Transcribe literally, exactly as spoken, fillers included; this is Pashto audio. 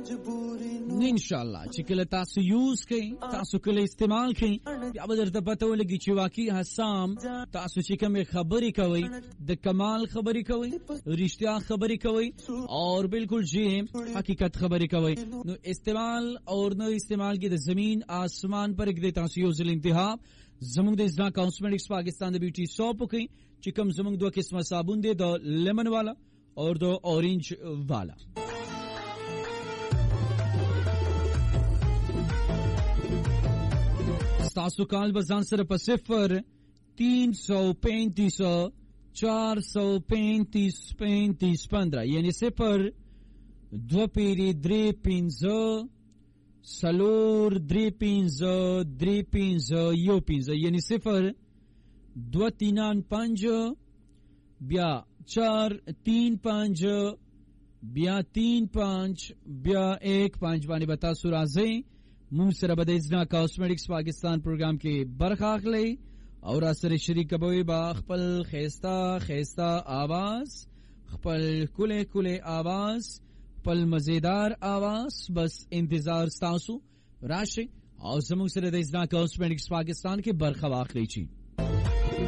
इंशाल्लाह چې کله تاسو یوز کړئ تاسو کله استعمال کړئ بیا به درته پته ولګي چې واقعي حسام تاسو چې کومه خبرې کوي د کمال خبرې کوي رښتیا خبرې کوي اور بالکل جی حقیقت خبرې کوي نو استعمال اور نو استعمال کې د زمين آسمان پر کې د تاسو یو ځل انتخاب زموږ د ځنا کاسمیټکس پاکستان د بیوټي سوپ کوي چې کوم زموږ دوه قسمه صابون دي د لیمن والا اور د اورنج والا تاسو کال بزان سره په صفر तीन सौ पैंतीस चार सौ पैंतीस पैंतीस पंद्रह यानी सिफर दो पीरी द्री पिंज सलोर द्री पिंज द्री पिंज यो पिंज यानी सिफर दो तीनान पंज ब्या चार तीन पंज ब्या तीन पांच ब्या एक पांच बानी बता सुराजे मुंह सर बदेजना कॉस्मेटिक्स पाकिस्तान प्रोग्राम के बरखाख ले और असर शरीक कबोई बा खपल खैस्ता खैस्ता आवाज खपल कुले कुले आवाज पल मजेदार आवाज बस इंतजार स्तासु राशि और जमुन सर बदेजना कॉस्मेटिक्स पाकिस्तान के बरखाख ले छी